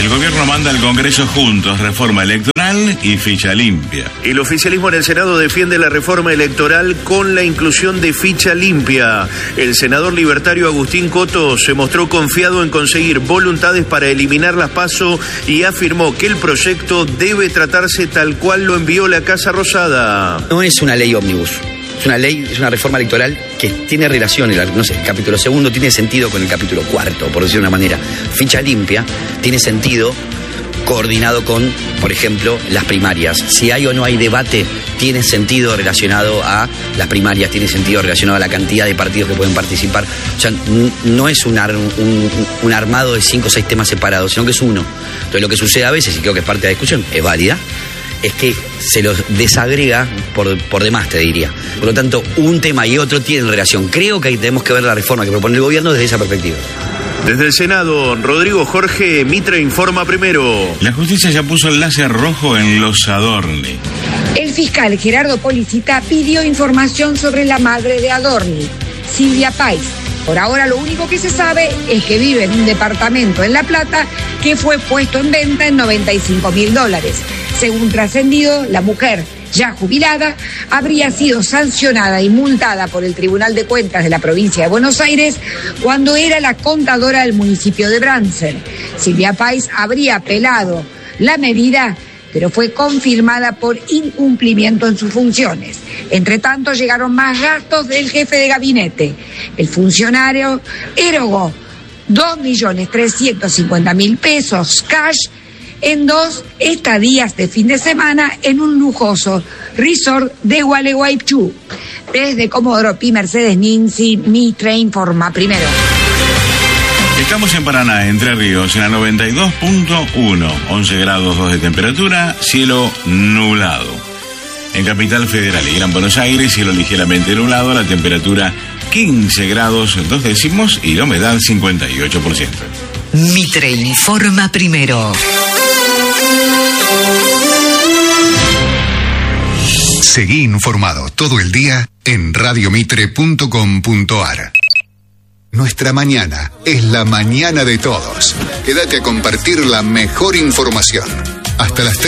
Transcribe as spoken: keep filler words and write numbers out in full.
gobierno manda al Congreso juntos reforma electoral y ficha limpia. El oficialismo en el Senado defiende la reforma electoral con la inclusión de ficha limpia. El senador libertario Agustín Coto se mostró confiado en conseguir voluntades para eliminar las PASO y afirmó que el proyecto debe tratarse tal cual lo envió la Casa Rosada. No es una ley ómnibus. Es una ley, es una reforma electoral que tiene relación, el, no sé, el capítulo segundo tiene sentido con el capítulo cuarto, por decirlo de una manera. Ficha limpia tiene sentido coordinado con, por ejemplo, las primarias. Si hay o no hay debate, tiene sentido relacionado a las primarias, tiene sentido relacionado a la cantidad de partidos que pueden participar. O sea, n- no es un, ar- un, un armado de cinco o seis temas separados, sino que es uno. Entonces lo que sucede a veces, y creo que es parte de la discusión, es válida, es que se los desagrega por, por demás, te diría. Por lo tanto, un tema y otro tienen relación. Creo que ahí tenemos que ver la reforma que propone el gobierno desde esa perspectiva. Desde el Senado, Rodrigo Jorge Mitre informa primero. La justicia ya puso el láser rojo en los Adorni. El fiscal Gerardo Policita pidió información sobre la madre de Adorni, Silvia Pais. Por ahora lo único que se sabe es que vive en un departamento en La Plata que fue puesto en venta en noventa y cinco mil dólares. Según trascendido, la mujer, ya jubilada, habría sido sancionada y multada por el Tribunal de Cuentas de la provincia de Buenos Aires cuando era la contadora del municipio de Bransen. Silvia Pais habría apelado la medida, pero fue confirmada por incumplimiento en sus funciones. Entre tanto, llegaron más gastos del jefe de gabinete. El funcionario erogó dos millones trescientos cincuenta mil pesos cash en dos estadías de fin de semana en un lujoso resort de Gualeguaychú. Desde Comodoro Pi, Mercedes Ninzi, Mitre informa primero. Estamos en Paraná, Entre Ríos, en la noventa y dos punto uno, once grados dos de temperatura, cielo nublado. En Capital Federal y Gran Buenos Aires, cielo ligeramente nublado, la temperatura quince grados dos décimos y la humedad cincuenta y ocho por ciento. Mitre informa primero. Seguí informado todo el día en radio mitre punto com punto ar. Nuestra mañana es la mañana de todos. Quédate a compartir la mejor información. Hasta las tres.